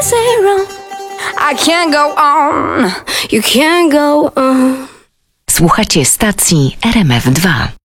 zero. I can't go on, you can't go on. Słuchacie stacji RMF2.